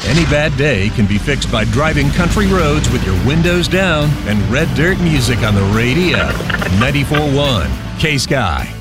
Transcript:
Any bad day can be fixed by driving country roads with your windows down and red dirt music on the radio. 94.1 K-Sky.